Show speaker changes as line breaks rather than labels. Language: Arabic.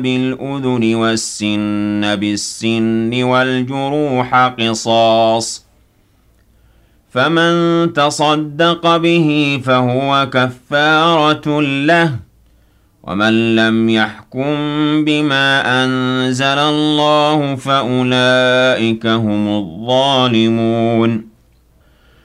بالأذن والسن بالسن والجروح قصاص فمن تصدق به فهو كفارة له ومن لم يحكم بما أنزل الله فأولئك هم الظالمون